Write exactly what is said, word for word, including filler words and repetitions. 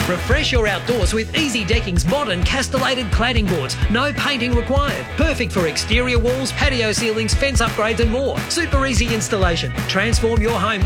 Refresh your outdoors with Easy Decking's modern castellated cladding boards. No painting required. Perfect for exterior walls, patio ceilings, fence upgrades and more. Super easy installation. Transform your home